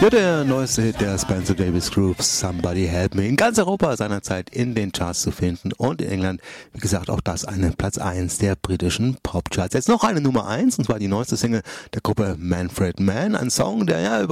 Ja, der neueste Hit der Spencer Davis Group, Somebody Help Me, in ganz Europa seinerzeit in den Charts zu finden und in England, wie gesagt, auch das eine Platz 1 der britischen Popcharts. Jetzt noch eine Nummer 1, und zwar die neueste Single der Gruppe Manfred Mann, ein Song, der ja über